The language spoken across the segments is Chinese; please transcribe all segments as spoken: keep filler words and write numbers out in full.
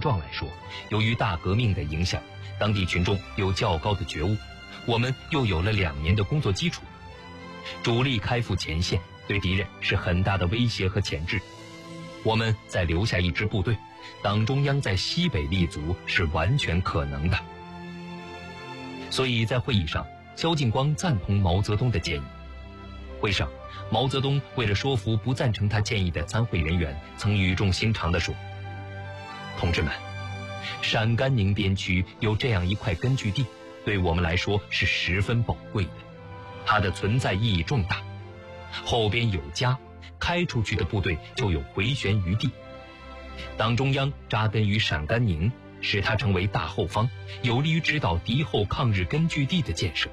状来说，由于大革命的影响，当地群众有较高的觉悟，我们又有了两年的工作基础，主力开赴前线，对敌人是很大的威胁和钳制。我们再留下一支部队，党中央在西北立足是完全可能的。所以在会议上，萧劲光赞同毛泽东的建议。会上，毛泽东为了说服不赞成他建议的参会人员，曾语重心长地说：同志们，陕甘宁边区有这样一块根据地，对我们来说是十分宝贵的，它的存在意义重大。后边有家，开出去的部队就有回旋余地。党中央扎根于陕甘宁，使它成为大后方，有利于指导敌后抗日根据地的建设。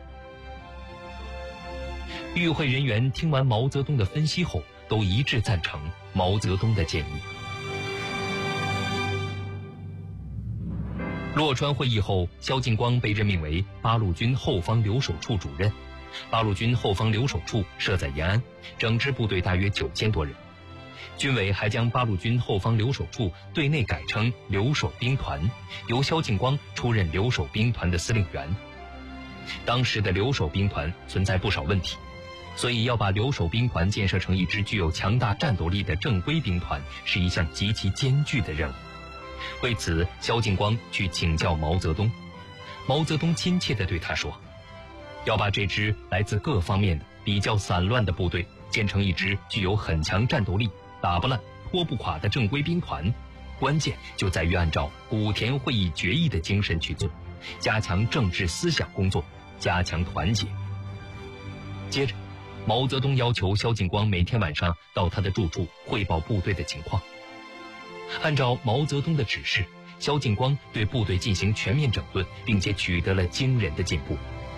与会人员听完毛泽东的分析后，都一致赞成毛泽东的建议。洛川会议后，萧劲光被任命为八路军后方留守处主任。八路军后方留守处设在延安，整支部队大约九千多人。军委还将八路军后方留守处对内改称留守兵团，由萧劲光出任留守兵团的司令员。当时的留守兵团存在不少问题，所以要把留守兵团建设成一支具有强大战斗力的正规兵团，是一项极其艰巨的任务。为此，萧劲光去请教毛泽东。毛泽东亲切地对他说，要把这支来自各方面的比较散乱的部队建成一支具有很强战斗力、打不烂、拖不垮的正规兵团，关键就在于按照古田会议决议的精神去做，加强政治思想工作，加强团结。接着，毛泽东要求萧劲光每天晚上到他的住处汇报部队的情况。按照毛泽东的指示，萧劲光对部队进行全面整顿，并且取得了惊人的进步。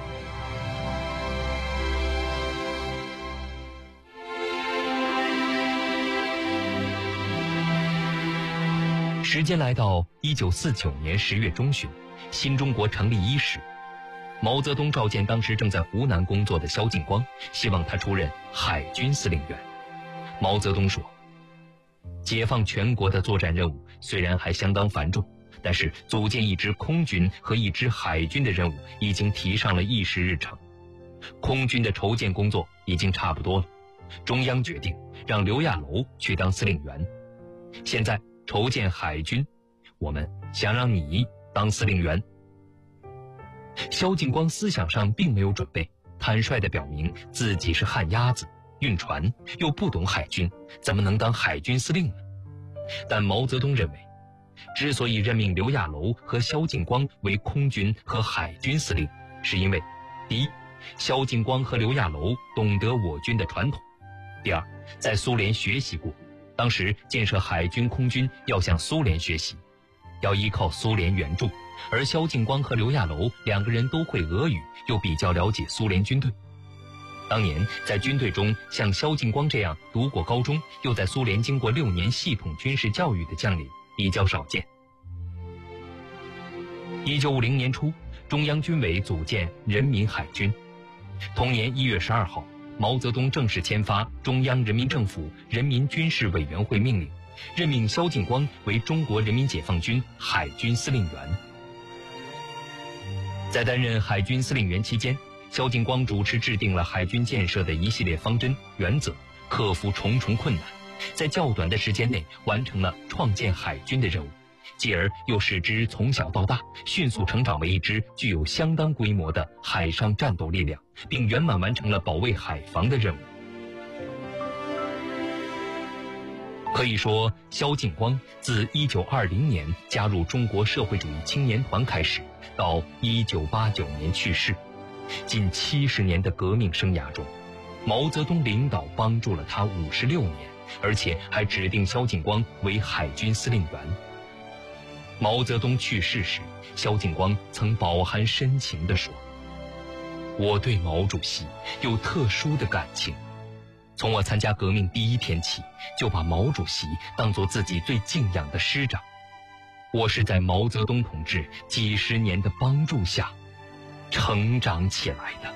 时间来到一九四九年十月中旬，新中国成立伊始，毛泽东召见当时正在湖南工作的萧劲光，希望他出任海军司令员。毛泽东说，解放全国的作战任务虽然还相当繁重，但是组建一支空军和一支海军的任务已经提上了议事日程。空军的筹建工作已经差不多了，中央决定让刘亚楼去当司令员。现在筹建海军，我们想让你当司令员。萧劲光思想上并没有准备，坦率地表明自己是旱鸭子，运船又不懂海军，怎么能当海军司令呢？但毛泽东认为，之所以任命刘亚楼和萧劲光为空军和海军司令，是因为第一，萧劲光和刘亚楼懂得我军的传统；第二，在苏联学习过，当时建设海军空军要向苏联学习，要依靠苏联援助，而萧劲光和刘亚楼两个人都会俄语，又比较了解苏联军队。当年在军队中，像萧劲光这样读过高中，又在苏联经过六年系统军事教育的将领比较少见。一九五零年初，中央军委组建人民海军。同年一月十二号，毛泽东正式签发中央人民政府人民军事委员会命令，任命萧劲光为中国人民解放军海军司令员。在担任海军司令员期间，萧劲光主持制定了海军建设的一系列方针原则，克服重重困难，在较短的时间内完成了创建海军的任务，继而又使之从小到大迅速成长为一支具有相当规模的海上战斗力量，并圆满完成了保卫海防的任务。可以说，萧劲光自一九二零年加入中国社会主义青年团开始，到一九八九年去世，近七十年的革命生涯中，毛泽东领导帮助了他五十六年，而且还指定萧劲光为海军司令员。毛泽东去世时，萧劲光曾饱含深情地说，我对毛主席有特殊的感情，从我参加革命第一天起，就把毛主席当作自己最敬仰的师长。我是在毛泽东同志几十年的帮助下成长起来的。